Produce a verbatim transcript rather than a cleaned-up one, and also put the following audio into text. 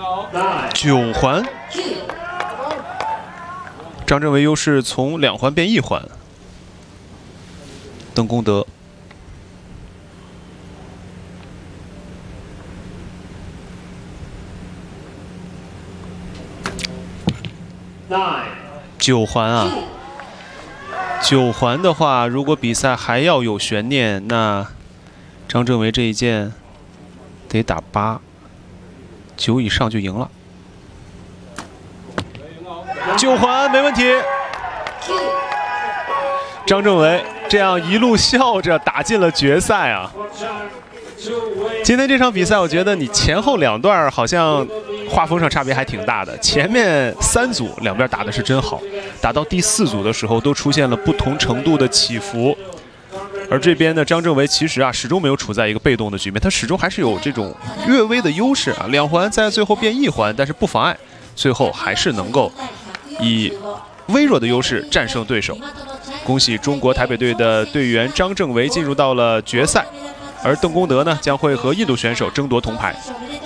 九环，张振为优势从两环变一环。邓功德。 九环啊，九环的话，如果比赛还要有悬念，那张振为这一箭得打八，九以上就赢了。九环没问题。张振为这样一路笑着打进了决赛啊！今天这场比赛，我觉得你前后两段好像画风上差别还挺大的。前面三组两边打的是真好，打到第四组的时候都出现了不同程度的起伏。而这边呢，张振为其实啊始终没有处在一个被动的局面，他始终还是有这种略微的优势啊。两环在最后变一环，但是不妨碍最后还是能够以微弱的优势战胜对手。恭喜中国台北队的队员张振为进入到了决赛。 而邓功德呢，将会和印度选手争夺铜牌。